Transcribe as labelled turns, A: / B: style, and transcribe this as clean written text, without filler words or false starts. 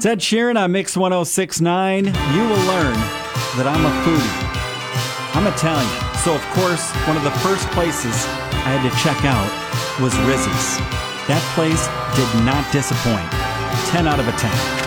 A: It's Ed Sheeran on Mix 1069. You will learn that I'm a foodie. I'm Italian, so of course, one of the first places I had to check out was Rizzi's. That place did not disappoint. 10 out of a 10.